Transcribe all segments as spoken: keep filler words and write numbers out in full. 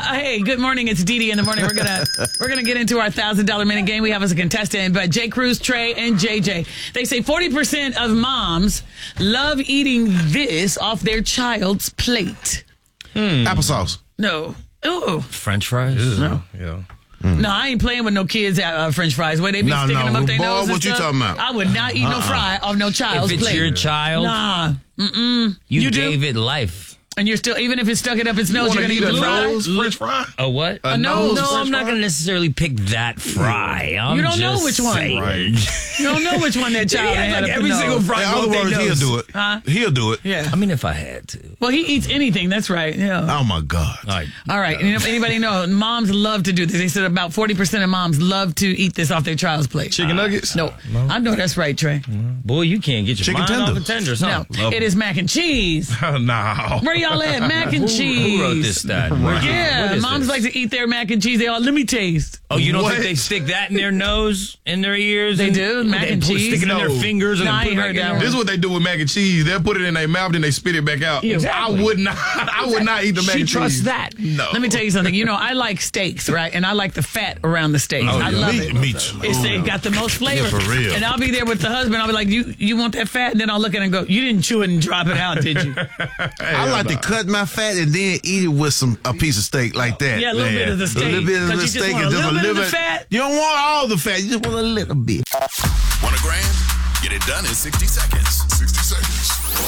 hey, good morning. It's Dee Dee in the morning. We're gonna we're gonna get into our thousand dollar minute game we have as a contestant. But J. Cruz, Trey, and J J. They say forty percent of moms love eating this off their child's plate. Hmm. Applesauce. No. Ooh. French fries. No. Yeah. Mm. No, I ain't playing with no kids at uh, French fries. Where they be no, sticking no. them up their Boy, nose. What you stuff. talking about? I would not eat uh-uh. no fry off no child's plate. If it's plate. your child, nah, mm-mm. You, you gave do? it life. And you're still, even if it's stuck it up its nose, you you're going to eat a the fry? nose French fry? A what? A, a nose? nose. No, French I'm not fry? going to necessarily pick that fry. I'm you don't just know which one. saying. Right. You don't know which one that child yeah, had like up every the single nose. fry. In other words, he'll do it. Huh? He'll do it. Yeah. I mean, if I had to. Well, he eats anything. That's right. Yeah. Oh, my God. All right. All right. You know, anybody know? Moms love to do this. They said about forty percent of moms love to eat this off their child's plate. Chicken uh, nuggets? No. no. I know that's right, Trey. Boy, you can't get your Chicken mind tender. off the tenders, huh? No. It is mac and cheese. Oh, no. Where y'all at? Mac and cheese. Who wrote this stat? Yeah, moms this? like to eat their mac and cheese. They all, let me taste. Oh, you don't What? think they stick that in their nose, in their ears? They and, do, mac they and put- cheese? Stick it in No. their fingers and No, then I put ain't it heard back in that their- one. This is what they do with mac and cheese. They'll put it in their mouth, then they spit it back out. Exactly. I would not. I would not eat the mac She and trusts cheese. that. No. Let me tell you something. You know, I like steaks, right? And I like the fat around the steaks. Oh, I yeah. love me, it. Me too. It's they got the most flavor. Yeah, for real. And I'll be there with the husband. I'll be like, you you want that fat? And then I'll look at it and go, you didn't chew it and drop it out, did you? I like to cut my fat and then eat it with some a piece of steak like that. Yeah, a little bit of the steak. A little bit of 'Cause the you just steak want and a just a little bit of little the fat. You don't want all the fat. You just want a little bit. Want a grand? Get it done in sixty seconds. sixty seconds.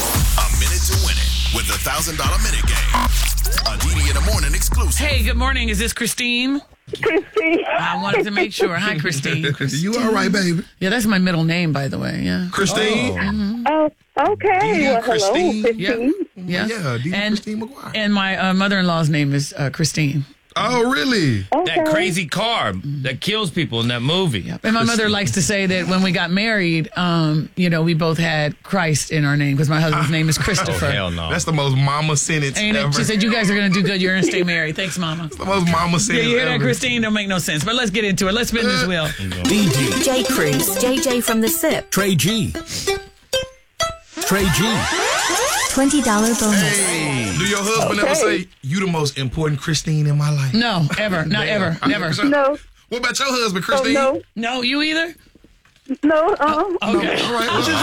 A minute to win it with the one thousand dollar minute game. A D D in the morning exclusive. Hey, good morning. Is this Christine? Christine. I wanted to make sure. Hi, Christine. You all right, baby? Yeah, that's my middle name, by the way. Yeah. Christine? Oh, okay. Yeah, Well, hello, Christine. Christine. Yeah. Yeah, D. And, Christine McGuire. and my uh, mother-in-law's name is uh, Christine. Oh, really? Okay. That crazy carb that kills people in that movie. And my mother likes to say that when we got married, um, you know, we both had Christ in our name because my husband's name is Christopher. Oh, hell no. That's the most mama sentence Ain't ever. it? She said, you guys are going to do good. You're going to stay married. Thanks, Mama. the most mama Yeah, sentence you hear that, ever. Christine? Don't make no sense. But let's get into it. Let's spin this wheel. D D, J. Cruz, J J from the S I P. Trey G. Trey G. twenty dollars bonus. Do your husband Okay. ever say, you the most important Christine in my life? No, ever. Not Damn. ever. I mean, Never. so- No, What about your husband, oh, Christine? no, No, you either? no, uh-uh. Okay. All right, what you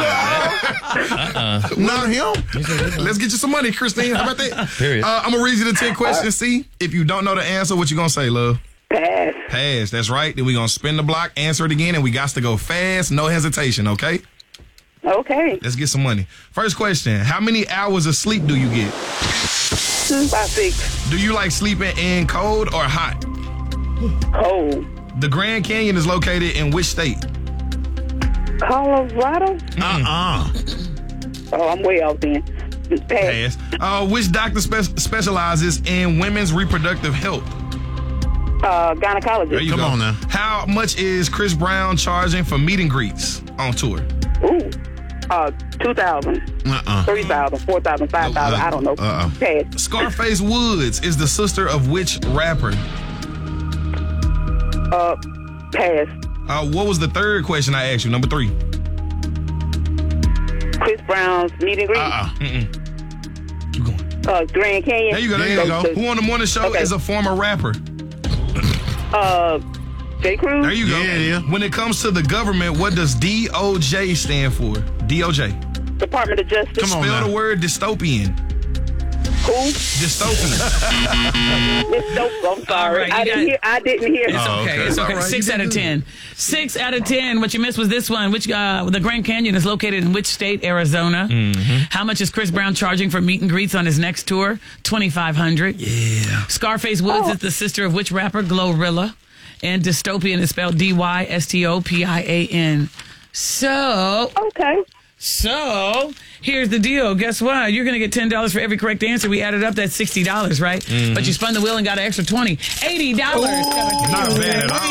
say? Not him. Let's get you some money, Christine. How about that? Period. Uh, I'm going to read you the ten questions. See, if you don't know the answer, what you going to say, love? Pass. Pass. That's right. Then we going to spin the block, answer it again, and we got to go fast, no hesitation, okay? Okay. Let's get some money. First question. How many hours of sleep do you get? About six. Do you like sleeping in cold or hot? Cold. The Grand Canyon is located in which state? Colorado? Uh-uh. Oh, I'm way off then. Pass. Pass. Uh, which doctor spe- specializes in women's reproductive health? Uh, gynecologist. There you Come go. on now. How much is Chris Brown charging for meet and greets on tour? Ooh. Uh, two thousand. Uh-uh. three thousand. four thousand. five thousand. I don't know. Uh-uh. Pass. Scarface Woods is the sister of which rapper? Uh, pass. Uh, what was the third question I asked you? Number three. Chris Brown's meet and greet. Uh-uh. Mm-mm. Keep going. Uh, Grand Canyon. There you go. There you go. Who on the morning show Okay. is a former rapper? Uh, J. Cruz. There you go. Yeah, yeah. When it comes to the government, what does D O J stand for? D O J. Department of Justice. Come on Spell now. the word dystopian. Who? Dystopian. Miss Dope. I'm sorry. right, you I didn't got- hear. I didn't hear. It's Oh, okay. okay. It's okay. All right, Six you out did of good. ten. Six out of ten. What you missed was this one. Which uh, the Grand Canyon is located in which state? Arizona. Mm-hmm. How much is Chris Brown charging for meet and greets on his next tour? Twenty five hundred. Yeah. Scarface Woods Oh. is the sister of which rapper? Glorilla. And dystopian is spelled D Y S T O P I A N. So, Okay. so here's the deal. Guess what? You're going to get ten dollars for every correct answer. We added up, that's sixty dollars, right? But you spun the wheel and got an extra twenty. eighty dollars. Not bad at all.